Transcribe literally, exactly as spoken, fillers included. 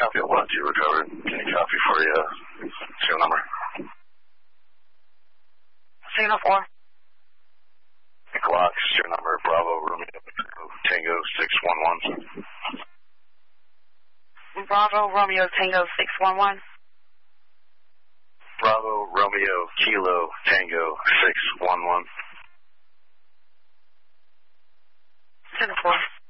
copy of what you recovered? Can you copy for you? Serial number. Signal four. Glock, serial number Bravo Romeo Tango six one one. Bravo Romeo Tango six one one. Bravo Romeo Kilo Tango six one one. Signal four.